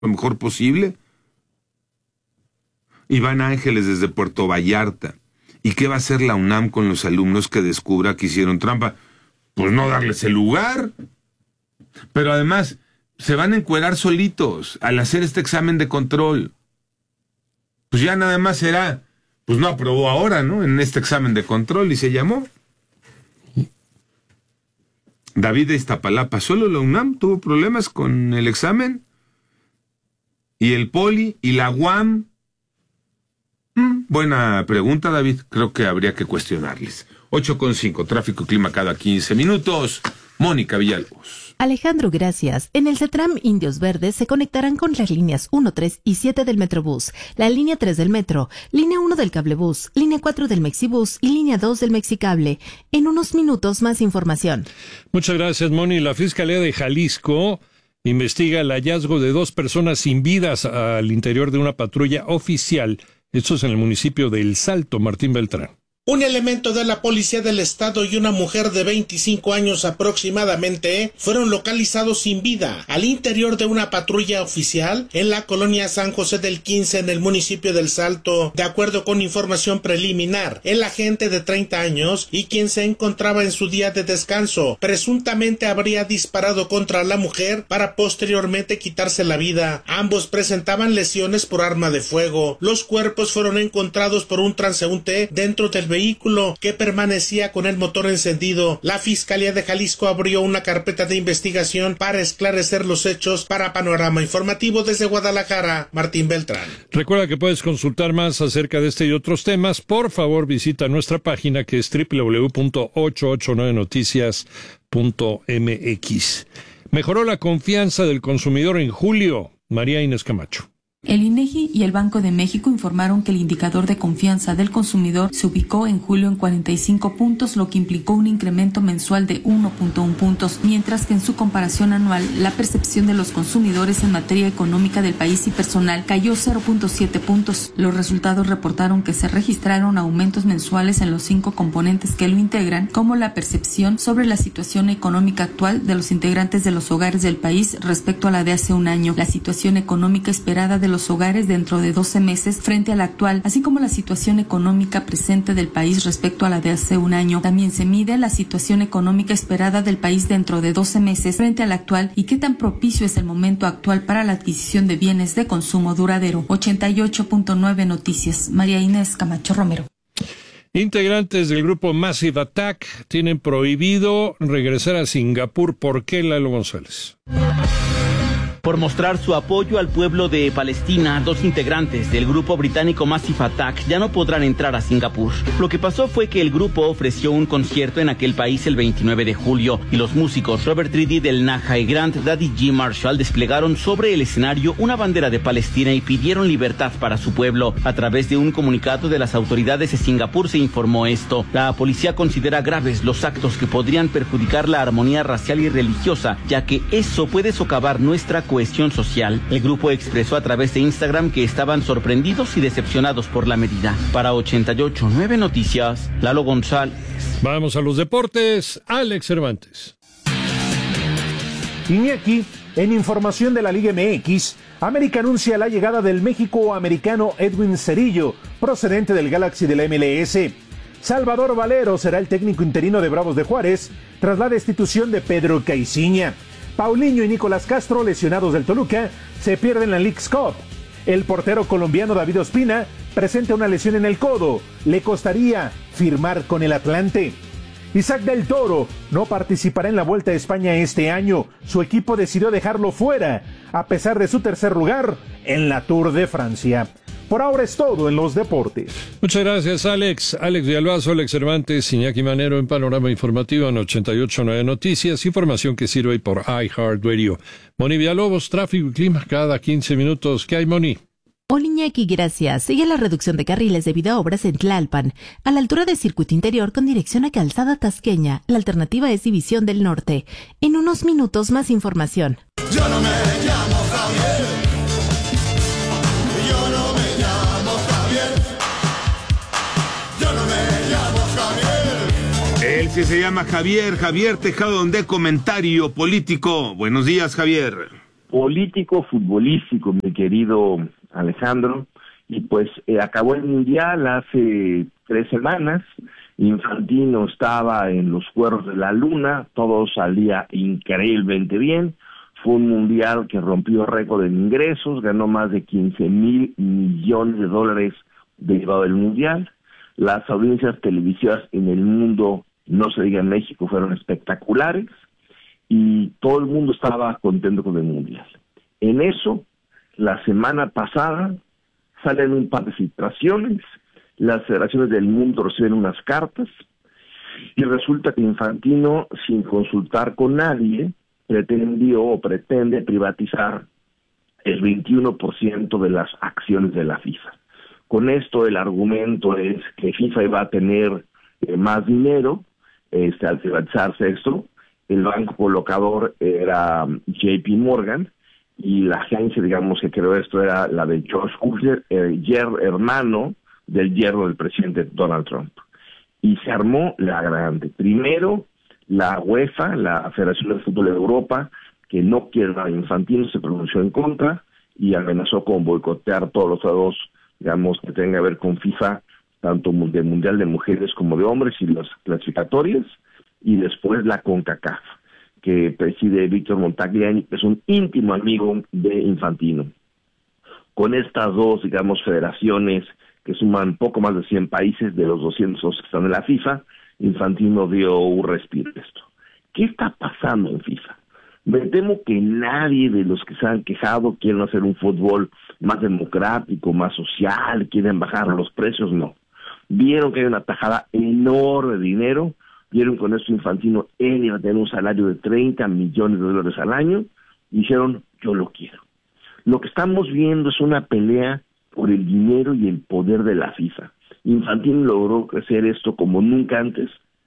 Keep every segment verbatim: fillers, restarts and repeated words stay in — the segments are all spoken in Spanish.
lo mejor posible. Iván Ángeles desde Puerto Vallarta. ¿Y qué va a hacer la UNAM con los alumnos que descubra que hicieron trampa? Pues no darles el lugar. Pero además, se van a encuerar solitos al hacer este examen de control. Pues ya nada más será, pues no aprobó ahora, ¿no? En este examen de control y se llamó. David de Iztapalapa, solo la UNAM tuvo problemas con el examen. Y el Poli y la UAM. Mm, buena pregunta, David. Creo que habría que cuestionarles. ocho con cinco, tráfico y clima cada quince minutos. Mónica Villalobos. Alejandro, gracias. En el CETRAM Indios Verdes se conectarán con las líneas uno, tres y siete del Metrobús, la línea tres del Metro, línea uno del Cablebús, línea cuatro del Mexibús y línea dos del Mexicable. En unos minutos más información. Muchas gracias, Moni. La Fiscalía de Jalisco investiga el hallazgo de dos personas sin vidas al interior de una patrulla oficial. Esto es en el municipio de El Salto. Martín Beltrán. Un elemento de la Policía del Estado y una mujer de veinticinco años aproximadamente fueron localizados sin vida al interior de una patrulla oficial en la colonia San José del quince en el municipio del Salto. De acuerdo con información preliminar, el agente de treinta años y quien se encontraba en su día de descanso presuntamente habría disparado contra la mujer para posteriormente quitarse la vida. Ambos presentaban lesiones por arma de fuego. Los cuerpos fueron encontrados por un transeúnte dentro del vehículo que permanecía con el motor encendido. La Fiscalía de Jalisco abrió una carpeta de investigación para esclarecer los hechos. Para Panorama Informativo desde Guadalajara, Martín Beltrán. Recuerda que puedes consultar más acerca de este y otros temas. Por favor, visita nuestra página que es doble u doble u doble u punto ochocientos ochenta y nueve noticias punto m x. Mejoró la confianza del consumidor en julio. María Inés Camacho. El INEGI y el Banco de México informaron que el indicador de confianza del consumidor se ubicó en julio en cuarenta y cinco puntos, lo que implicó un incremento mensual de uno punto uno puntos, mientras que en su comparación anual, la percepción de los consumidores en materia económica del país y personal cayó cero punto siete puntos. Los resultados reportaron que se registraron aumentos mensuales en los cinco componentes que lo integran, como la percepción sobre la situación económica actual de los integrantes de los hogares del país respecto a la de hace un año, la situación económica esperada de los hogares dentro de doce meses frente a la actual, así como la situación económica presente del país respecto a la de hace un año. También se mide la situación económica esperada del país dentro de doce meses frente a la actual y qué tan propicio es el momento actual para la adquisición de bienes de consumo duradero. ochenta y ocho punto nueve Noticias. María Inés Camacho Romero. Integrantes del grupo Massive Attack tienen prohibido regresar a Singapur. ¿Por qué, Lalo González? Por mostrar su apoyo al pueblo de Palestina, dos integrantes del grupo británico Massive Attack ya no podrán entrar a Singapur. Lo que pasó fue que el grupo ofreció un concierto en aquel país el veintinueve de julio y los músicos Robert Reedy del Naja y Grant Daddy G. Marshall desplegaron sobre el escenario una bandera de Palestina y pidieron libertad para su pueblo. A través de un comunicado de las autoridades de Singapur se informó esto. La policía considera graves los actos que podrían perjudicar la armonía racial y religiosa, ya que eso puede socavar nuestra cohesión social. El grupo expresó a través de Instagram que estaban sorprendidos y decepcionados por la medida. Para ochenta y ocho punto nueve Noticias, Lalo González. Vamos a los deportes. Alex Cervantes. Iñaki, en información de la Liga M X, América anuncia la llegada del México-americano Edwin Cerillo, procedente del Galaxy de la M L S. Salvador Valero será el técnico interino de Bravos de Juárez tras la destitución de Pedro Caiciña. Paulinho y Nicolás Castro, lesionados del Toluca, se pierden la Leagues Cup. El portero colombiano David Ospina presenta una lesión en el codo. Le costaría firmar con el Atlante. Isaac del Toro no participará en la Vuelta a España este año. Su equipo decidió dejarlo fuera, a pesar de su tercer lugar en la Tour de Francia. Por ahora es todo en los deportes. Muchas gracias, Alex. Alex Villalbazo, Alex Cervantes, Iñaki Manero en Panorama Informativo en ochenta y ocho punto nueve Noticias. Información que sirve por iHeartRadio. Moni Villalobos, tráfico y clima cada quince minutos. ¿Qué hay, Moni? Hola, Iñaki, gracias. Sigue la reducción de carriles debido a obras en Tlalpan, a la altura del circuito interior con dirección a Calzada Tasqueña. La alternativa es División del Norte. En unos minutos más información. Yo no me llamo Javier. Yo no me llamo Javier. Yo no me llamo Javier. Él sí se llama Javier, Javier Tejado de Comentario Político. Buenos días, Javier. político, futbolístico, mi querido Alejandro, y pues eh, acabó el Mundial hace tres semanas, Infantino estaba en los cuernos de la luna, todo salía increíblemente bien, fue un Mundial que rompió récord en ingresos, ganó más de quince mil millones de dólares derivado del Mundial, las audiencias televisivas en el mundo, no se diga en México, fueron espectaculares, y todo el mundo estaba contento con el Mundial. En eso, la semana pasada, salen un par de filtraciones, las federaciones del mundo reciben unas cartas, y resulta que Infantino, sin consultar con nadie, pretendió o pretende privatizar el veintiuno por ciento de las acciones de la FIFA. Con esto el argumento es que FIFA iba a tener eh, más dinero este, al privatizarse esto. El banco colocador era J P Morgan, y la agencia, digamos, que creó esto era la de George Kushner, el hermano del yerno del presidente Donald Trump. Y se armó la grande. Primero, la UEFA, la Federación de Fútbol de Europa, que no quiere a Infantino, se pronunció en contra y amenazó con boicotear todos los tratados, digamos, que tengan que ver con FIFA, tanto del Mundial de Mujeres como de Hombres y las clasificatorias, y después la CONCACAF, que preside Víctor Montagliani, que es un íntimo amigo de Infantino. Con estas dos, digamos, federaciones que suman poco más de cien países de los doscientos que están en la FIFA, Infantino dio un respiro a esto. ¿Qué está pasando en FIFA? Me temo que nadie de los que se han quejado quieren hacer un fútbol más democrático, más social, quieren bajar los precios, no. Vieron que hay una tajada enorme de dinero, vieron con esto Infantino, él iba a tener un salario de treinta millones de dólares al año, y dijeron, yo lo quiero. Lo que estamos viendo es una pelea por el dinero y el poder de la FIFA. Infantino logró crecer esto como nunca antes,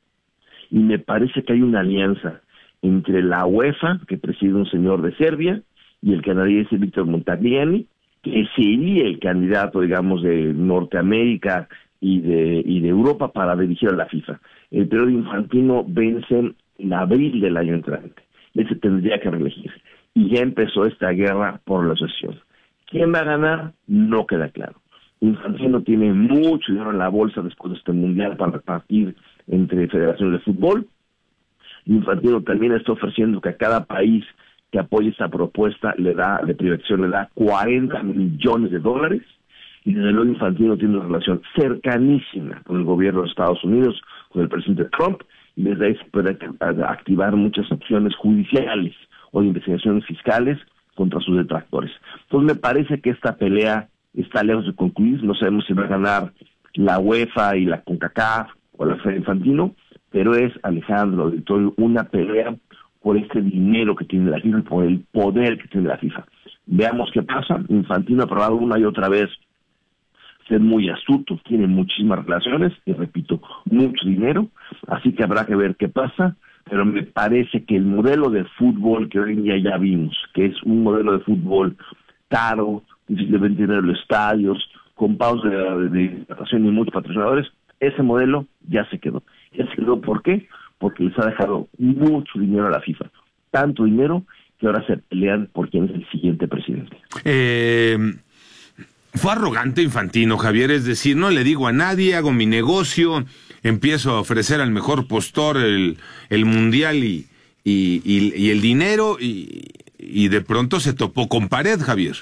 y me parece que hay una alianza entre la UEFA, que preside un señor de Serbia, y el canadiense Víctor Montagliani, que sería el candidato, digamos, de Norteamérica y de, y de Europa para dirigir a la FIFA. El periodo Infantino vence en abril del año entrante. Él se tendría que reelegir. Y ya empezó esta guerra por la sucesión. ¿Quién va a ganar? No queda claro. Infantino tiene mucho dinero en la bolsa después de este mundial para repartir entre federaciones de fútbol. Infantino también está ofreciendo que a cada país que apoye esta propuesta le da, de privatización, le da cuarenta millones de dólares. Y desde luego Infantino tiene una relación cercanísima con el gobierno de Estados Unidos, con el presidente Trump, y desde ahí se puede activar muchas opciones judiciales o de investigaciones fiscales contra sus detractores. Entonces me parece que esta pelea está lejos de concluir, no sabemos si va a ganar la UEFA y la CONCACAF o la Federación Infantino, pero es, Alejandro, una pelea por este dinero que tiene la FIFA, por el poder que tiene la FIFA. Veamos qué pasa. Infantino ha probado una y otra vez ser muy astuto, tiene muchísimas relaciones y, repito, mucho dinero, así que habrá que ver qué pasa, pero me parece que el modelo de fútbol que hoy en día ya vimos, que es un modelo de fútbol caro, difícilmente tener los estadios, con pausas de, de hidratación y muchos patrocinadores, ese modelo ya se quedó. Ya se quedó, ¿por qué? Porque les ha dejado mucho dinero a la FIFA, tanto dinero que ahora se pelean por quién es el siguiente presidente. Eh... Fue arrogante Infantino, Javier, es decir, no le digo a nadie, hago mi negocio, empiezo a ofrecer al mejor postor el, el mundial y, y, y, y el dinero, y, y de pronto se topó con pared, Javier.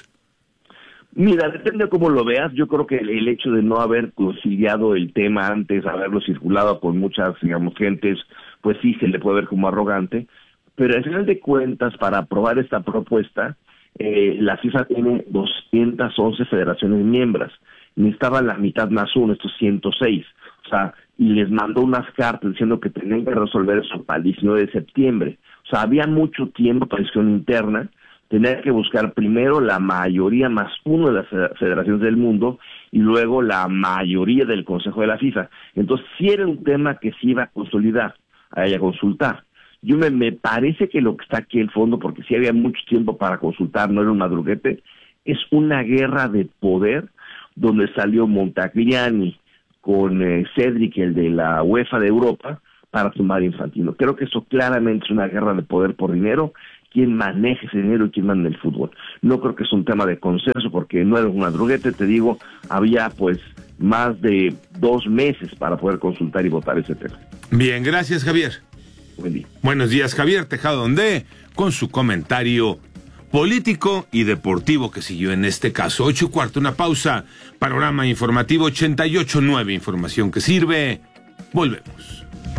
Mira, depende de cómo lo veas. Yo creo que el, el hecho de no haber conciliado el tema antes, haberlo circulado con muchas, digamos, gentes, pues sí se le puede ver como arrogante, pero al final de cuentas, para aprobar esta propuesta, Eh, la FIFA tiene doscientas once federaciones miembros, necesitaba la mitad más uno, estos ciento seis, o sea, y les mandó unas cartas diciendo que tenían que resolver eso para el diecinueve de septiembre, o sea, había mucho tiempo para discusión interna, tenían que buscar primero la mayoría más uno de las federaciones del mundo y luego la mayoría del Consejo de la FIFA. Entonces sí era un tema que se iba a consolidar, a ella consultar. Yo me, me parece que lo que está aquí el fondo, porque sí había mucho tiempo para consultar, no era un madruguete, es una guerra de poder donde salió Montagliani con eh, Cedric, el de la UEFA de Europa, para tumbar a Infantino. Creo que eso claramente es una guerra de poder por dinero quién maneja ese dinero y quién manda el fútbol. No creo que es un tema de consenso, porque no era un madruguete, te digo, había pues más de dos meses para poder consultar y votar ese tema. Bien, gracias, Javier. Buen día. Buenos días, Javier Tejado Ondé, con su comentario político y deportivo que siguió en este caso. Ocho y cuarto, una pausa. Panorama informativo ochenta y ocho punto nueve, información que sirve. Volvemos.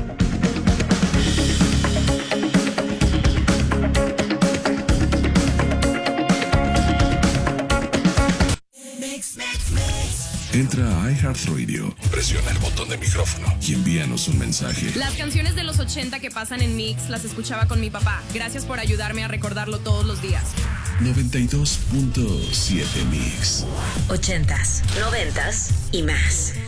Entra a iHeartRadio, presiona el botón de micrófono y envíanos un mensaje. Las canciones de los ochenta que pasan en Mix las escuchaba con mi papá. Gracias por ayudarme a recordarlo todos los días. noventa y dos punto siete Mix. Ochentas, noventas y más.